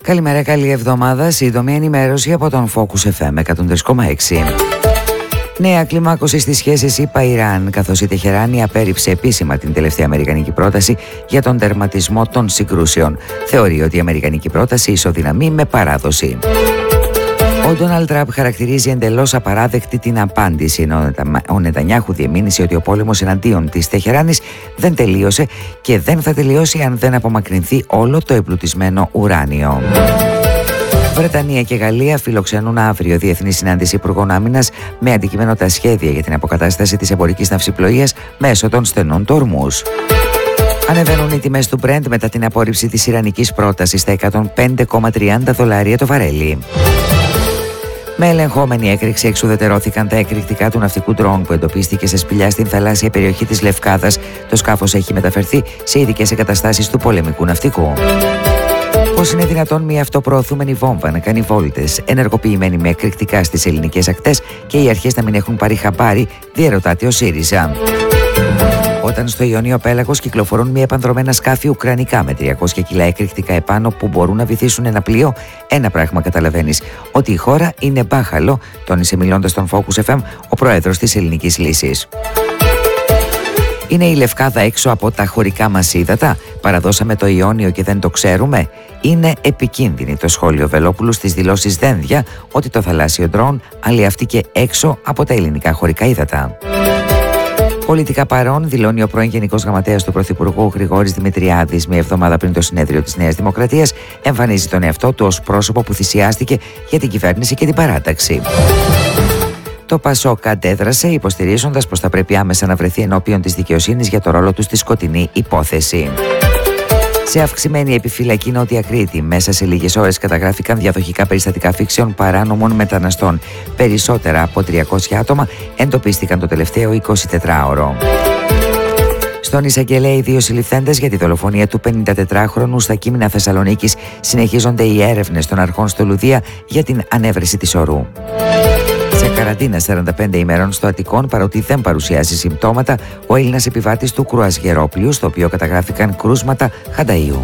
Καλημέρα, καλή εβδομάδα. Σύντομη ενημέρωση από τον Focus FM 103,6. Νέα κλιμάκωση στις σχέσεις ΗΠΑ-Ιράν, καθώς η Τεχεράνη απέρριψε επίσημα την τελευταία αμερικανική πρόταση για τον τερματισμό των συγκρούσεων. Θεωρεί ότι η αμερικανική πρόταση ισοδυναμεί με παράδοση. Ο Ντόναλντ Τραμπ χαρακτηρίζει εντελώς απαράδεκτη την απάντηση, ενώ ο Νετανιάχου διεμήνυσε ότι ο πόλεμος εναντίον της Τεχεράνης δεν τελείωσε και δεν θα τελειώσει αν δεν απομακρυνθεί όλο το εμπλουτισμένο ουράνιο. Βρετανία και Γαλλία φιλοξενούν αύριο διεθνή συνάντηση υπουργών άμυνας με αντικείμενο τα σχέδια για την αποκατάσταση της εμπορικής ναυσιπλοείας μέσω των στενών του Ορμούζ. Ανεβαίνουν οι τιμές του Brent μετά την απόρριψη της ιρανικής πρότασης στα $105,30 το βαρέλι. Με ελεγχόμενη έκρηξη εξουδετερώθηκαν τα εκρηκτικά του ναυτικού ντρόουν που εντοπίστηκε σε σπηλιά στην θαλάσσια περιοχή της Λευκάδας. Το σκάφος έχει μεταφερθεί σε ειδικές εγκαταστάσεις του πολεμικού ναυτικού. Πώς είναι δυνατόν μια αυτοπροωθούμενη βόμβα να κάνει βόλτες ενεργοποιημένη με εκρηκτικά στις ελληνικές ακτές και οι αρχές να μην έχουν πάρει χαμπάρι, διερωτάται ο ΣΥΡΙΖΑ. Όταν στο Ιωνίο Πέλαγος κυκλοφορούν μη επανδρομένα σκάφη ουκρανικά με 300 κιλά εκρηκτικά επάνω που μπορούν να βυθίσουν ένα πλοίο, ένα πράγμα καταλαβαίνεις: ότι η χώρα είναι μπάχαλο, τόνισε μιλώντας στον Focus FM ο πρόεδρος της Ελληνικής Λύσης. Είναι η Λευκάδα έξω από τα χωρικά μας ύδατα? Παραδώσαμε το Ιόνιο και δεν το ξέρουμε? Είναι επικίνδυνη το σχόλιο Βελόπουλου στις δηλώσεις Δένδια ότι το θαλάσσιο ντρόουν αλλιεύτηκε έξω από τα ελληνικά χωρικά ύδατα. Πολιτικά παρόν, δηλώνει ο πρώην Γενικός Γραμματέας του Πρωθυπουργού Γρηγόρης Δημητριάδης, μία εβδομάδα πριν το συνέδριο της Νέας Δημοκρατίας, εμφανίζει τον εαυτό του ως πρόσωπο που θυσιάστηκε για την κυβέρνηση και την παράταξη. Το ΠΑΣΟΚ αντέδρασε, υποστηρίζοντας πως θα πρέπει άμεσα να βρεθεί ενώπιον της δικαιοσύνης για το ρόλο του στη σκοτεινή υπόθεση. Σε αυξημένη επιφυλακή Νότια Κρήτη, μέσα σε λίγες ώρες καταγράφηκαν διαδοχικά περιστατικά φύξεων παράνομων μεταναστών. Περισσότερα από 300 άτομα εντοπίστηκαν το τελευταίο 24ωρο. Στον εισαγγελέα, οι δύο συλληφθέντες για τη δολοφονία του 54χρονου στα Κείμηνα Θεσσαλονίκης, συνεχίζονται οι έρευνες των αρχών στο Λουδία για την ανέβρεση της ορού. Σε καραντίνα 45 ημερών στο Αττικόν, παρότι δεν παρουσιάζει συμπτώματα, ο Έλληνας επιβάτης του κρουαζιερόπλοιου, στο οποίο καταγράφηκαν κρούσματα χανταΐου.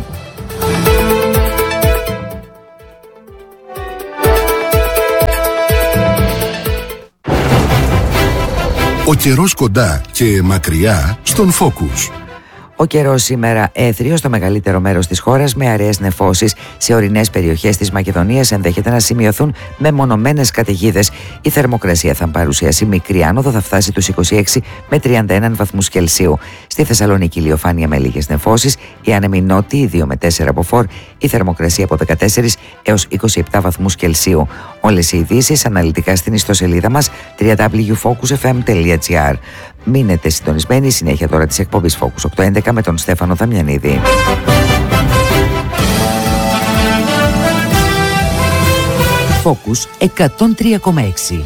Ο καιρός κοντά και μακριά στον Focus. Ο καιρός σήμερα έθριος στο μεγαλύτερο μέρος της χώρας με αραιές νεφώσεις. Σε ορεινές περιοχές της Μακεδονίας ενδέχεται να σημειωθούν μεμονωμένες καταιγίδες. Η θερμοκρασία θα παρουσιάσει μικρή άνοδο, θα φτάσει τους 26 με 31 βαθμούς Κελσίου. Στη Θεσσαλονίκη ηλιοφάνεια με λίγες νεφώσεις, η άνεμη νότιοι 2 με 4 από φορ, η θερμοκρασία από 14 έως 27 βαθμούς Κελσίου. Όλες οι ειδήσεις αναλυτικά στην ιστοσελίδα μας www.focusfm.gr. Μείνετε συντονισμένοι, συνέχεια τώρα της εκπομπής Focus 811 με τον Στέφανο Δαμιανίδη. Focus 103,6.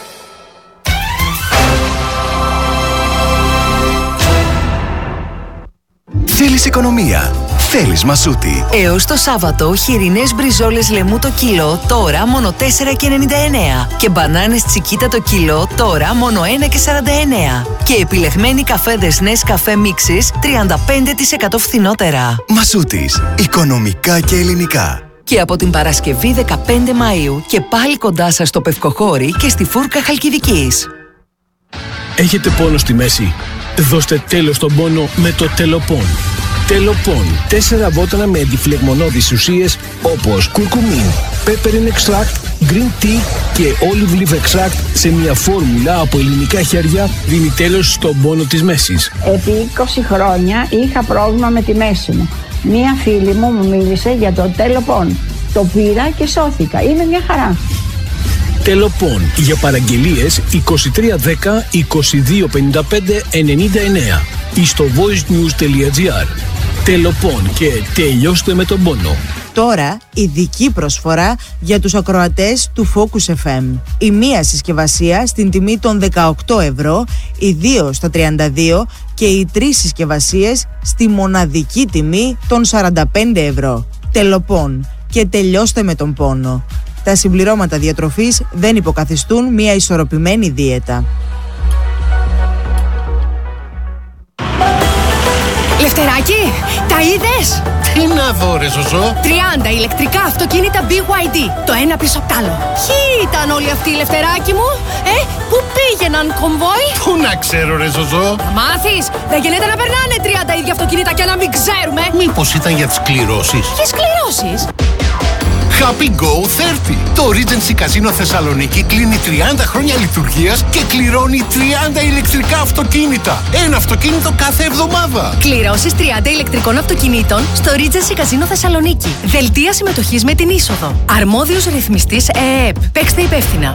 Θέλεις οικονομία? Θέλεις Μασούτη. Έως το Σάββατο, χοιρινές μπριζόλες λεμού το κιλό, τώρα μόνο 4,99. Και μπανάνες τσικίτα το κιλό, τώρα μόνο 1,49. Και επιλεγμένοι καφέδες Nescafé Mixes 35% φθηνότερα. Μασούτης. Οικονομικά και ελληνικά. Και από την Παρασκευή 15 Μαΐου και πάλι κοντά σας στο Πευκοχώρι και στη Φούρκα Χαλκιδικής. Έχετε πόνο στη μέση? Δώστε τέλος στον πόνο με το Τελοπών. Τελοπών. 4 βότανα με αντιφλεγμονώδεις ουσίες όπως κουρκουμίν, peppermint extract, green tea και olive leaf extract σε μια φόρμουλα από ελληνικά χέρια δίνει τέλος στον πόνο της μέσης. Επί 20 χρόνια είχα πρόβλημα με τη μέση μου. Μία φίλη μου μίλησε για το Τελοπών. Το πήρα και σώθηκα. Είναι μια χαρά. Τελοπών. Για παραγγελίες 2310 2255 99 ή στο voicenews.gr. Τελοπών και τελειώστε με τον πόνο. Τώρα ειδική προσφορά για τους ακροατές του Focus FM. Η μία συσκευασία στην τιμή των 18 ευρώ, οι δύο στα 32 και οι 3 συσκευασίες στη μοναδική τιμή των 45 ευρώ. Τελοπών και τελειώστε με τον πόνο. Τα συμπληρώματα διατροφής δεν υποκαθιστούν μια ισορροπημένη δίαιτα. Λευτεράκη, τα είδες? Τι να δω ρε Ζωζό? 30 ηλεκτρικά αυτοκίνητα BYD, το ένα πίσω απ' τ' άλλο. Ποιοι ήταν όλοι αυτοί, Λευτεράκη μου? Πού πήγαιναν, κομβόι? Πού να ξέρω ρε Ζωζό? Θα μάθεις, δεν γίνεται να περνάνε 30 ίδια αυτοκίνητα και να μην ξέρουμε. Μήπως ήταν για τις κληρώσεις? Ποιες κληρώσεις? Happy Go 30. Το Regency Casino Θεσσαλονίκη κλείνει 30 χρόνια λειτουργίας και κληρώνει 30 ηλεκτρικά αυτοκίνητα. Ένα αυτοκίνητο κάθε εβδομάδα. Κληρώσεις 30 ηλεκτρικών αυτοκινήτων στο Regency Casino Θεσσαλονίκη. Δελτία συμμετοχής με την είσοδο. Αρμόδιος ρυθμιστής ΕΕΠ. Παίξτε υπεύθυνα.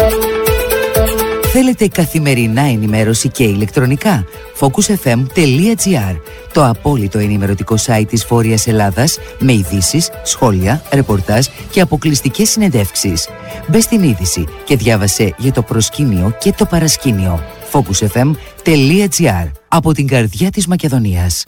Θέλετε καθημερινά ενημέρωση και ηλεκτρονικά? focusfm.gr, το απόλυτο ενημερωτικό site της Βόρειας Ελλάδας με ειδήσεις, σχόλια, ρεπορτάζ και αποκλειστικές συνεντεύξεις. Μπες στην είδηση και διάβασε για το προσκήνιο και το παρασκήνιο. focusfm.gr, από την καρδιά της Μακεδονίας.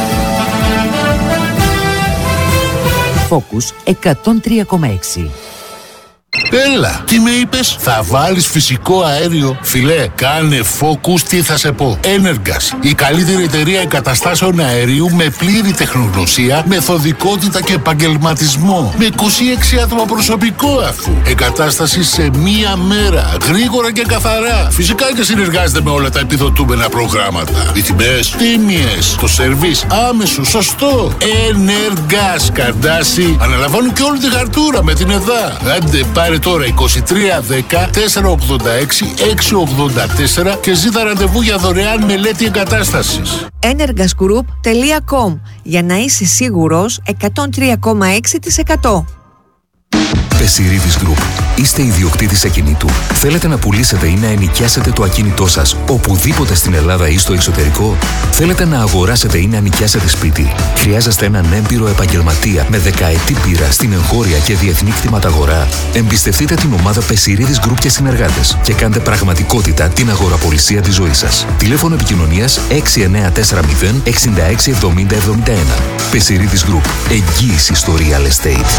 Focus 103,6. Έλα, τι με είπες? Θα βάλεις φυσικό αέριο? Φιλέ, κάνε Focus, τι θα σε πω. Energas, η καλύτερη εταιρεία εγκαταστάσεων αερίου με πλήρη τεχνογνωσία, μεθοδικότητα και επαγγελματισμό. Με 26 άτομα προσωπικό αφού. Εγκατάσταση σε μία μέρα, γρήγορα και καθαρά. Φυσικά και συνεργάζεται με όλα τα επιδοτούμενα προγράμματα. Οι τιμές τίμιες, το σερβίς άμεσο, σωστό. Energas, Καρντάση, αναλαμβάνουν και όλη τη χαρτούρα με την ΕΔΑ. Άντε, πάρε τώρα 2310 486 684 και ζήτα ραντεβού για δωρεάν μελέτη εγκατάστασης. energasgroup.com, για να είσαι σίγουρος 103,6%. Πεσιρίδης Group. Είστε ιδιοκτήτης ακινήτου? Θέλετε να πουλήσετε ή να ενοικιάσετε το ακίνητό σας οπουδήποτε στην Ελλάδα ή στο εξωτερικό? Θέλετε να αγοράσετε ή να νοικιάσετε σπίτι? Χρειάζεστε έναν έμπειρο επαγγελματία με δεκαετή πείρα στην εγχώρια και διεθνή κτηματαγορά? Εμπιστευτείτε την ομάδα Πεσιρίδης Group και συνεργάτες και κάντε πραγματικότητα την αγοραπολισία της ζωής σας. Τηλέφωνο επικοινωνίας 6940 66 70 71. Πεσιρίδης Group. Εγγύηση στο real estate.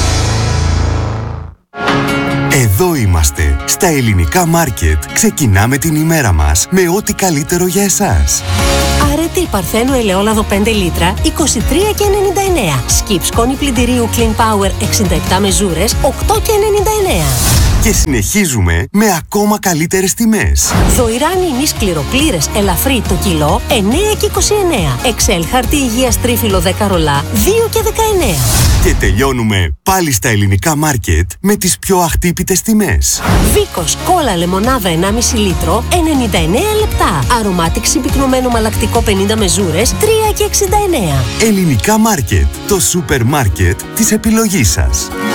Εδώ είμαστε, στα ελληνικά μάρκετ. Ξεκινάμε την ημέρα μας με ό,τι καλύτερο για εσάς. Αρετή Παρθένου ελαιόλαδο 5 λίτρα, 23,99. Σκιπ σκόνη πλυντηρίου Clean Power 67 μεζούρες, 8,99. Και συνεχίζουμε με ακόμα καλύτερες τιμές. Δοϊράνι ημίς κληροπλήρες ελαφρύ το κιλό, 9,29. Εξέλ χαρτί υγείας τρίφυλλο 10 ρολά, 2,19. Και τελειώνουμε πάλι στα ελληνικά μάρκετ με τις πιο αχτύπητες τιμές. Βίκος κόλλα λεμονάδα 1,5 λίτρο, 99 λεπτά. Αρωμάτιξη πυκνωμένο μαλακτικό 50 μεζούρες, 3,69. Ελληνικά μάρκετ, το σούπερ μάρκετ της επιλογής σας.